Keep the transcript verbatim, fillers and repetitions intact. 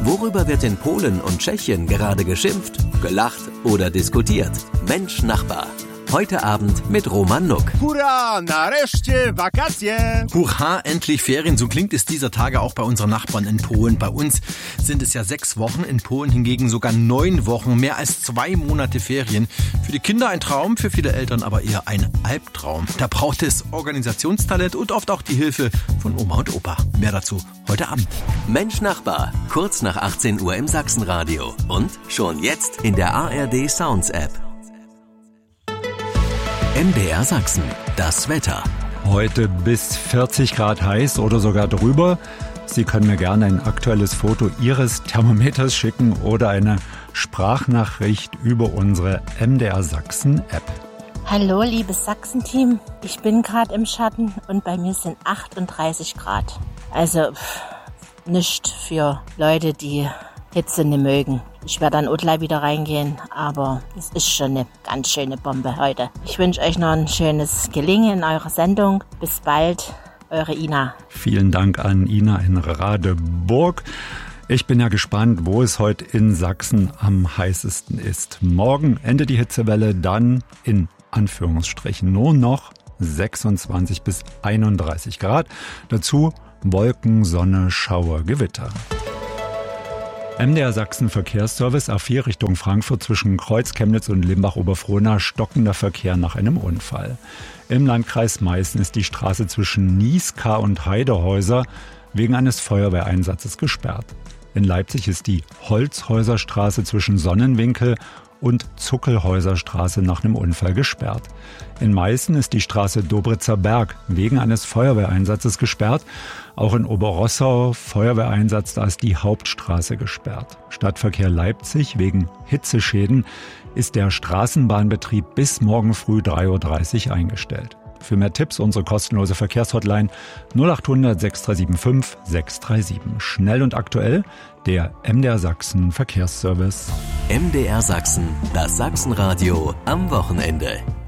Worüber wird in Polen und Tschechien gerade geschimpft, gelacht oder diskutiert? Mensch Nachbar. Heute Abend mit Roman Nuck. Hurra, nareszcie wakacje! Hurra, endlich Ferien. So klingt es dieser Tage auch bei unseren Nachbarn in Polen. Bei uns sind es ja sechs Wochen, in Polen hingegen sogar neun Wochen, mehr als zwei Monate Ferien. Für die Kinder ein Traum, für viele Eltern aber eher ein Albtraum. Da braucht es Organisationstalent und oft auch die Hilfe von Oma und Opa. Mehr dazu heute Abend. Mensch Nachbar, kurz nach achtzehn Uhr im Sachsenradio und schon jetzt in der A R D Sounds App. M D R Sachsen, das Wetter. Heute bis vierzig Grad heiß oder sogar drüber. Sie können mir gerne ein aktuelles Foto Ihres Thermometers schicken oder eine Sprachnachricht über unsere M D R Sachsen App. Hallo liebes Sachsen-Team, ich bin gerade im Schatten und bei mir sind achtunddreißig Grad. Also pff, nicht für Leute, die Hitze nicht mögen. Ich werde dann auch gleich wieder reingehen, aber es ist schon eine ganz schöne Bombe heute. Ich wünsche euch noch ein schönes Gelingen in eurer Sendung. Bis bald, eure Ina. Vielen Dank an Ina in Radeburg. Ich bin ja gespannt, wo es heute in Sachsen am heißesten ist. Morgen endet die Hitzewelle, dann in Anführungsstrichen nur noch sechsundzwanzig bis einunddreißig Grad. Dazu Wolken, Sonne, Schauer, Gewitter. M D R Sachsen Verkehrsservice A vier Richtung Frankfurt zwischen Kreuz, Chemnitz und Limbach-Oberfrohna stockender Verkehr nach einem Unfall. Im Landkreis Meißen ist die Straße zwischen Nieskar und Heidehäuser wegen eines Feuerwehreinsatzes gesperrt. In Leipzig ist die Holzhäuserstraße zwischen Sonnenwinkel und Zuckelhäuserstraße nach einem Unfall gesperrt. In Meißen ist die Straße Dobritzer Berg wegen eines Feuerwehreinsatzes gesperrt. Auch in Oberrossau Feuerwehreinsatz, da ist die Hauptstraße gesperrt. Stadtverkehr Leipzig wegen Hitzeschäden ist der Straßenbahnbetrieb bis morgen früh drei Uhr dreißig eingestellt. Für mehr Tipps unsere kostenlose Verkehrshotline null acht hundert sechs drei sieben fünf sechs drei sieben. Schnell und aktuell der M D R Sachsen Verkehrsservice. M D R Sachsen, das Sachsenradio am Wochenende.